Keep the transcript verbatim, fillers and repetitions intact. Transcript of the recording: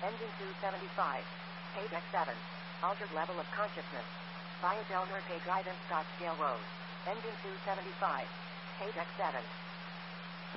Engine two seventy-five. Page X seven. Altered level of consciousness. Via Del Norte Drive and Scottsdale Road. Engine two seventy-five. Page X seven.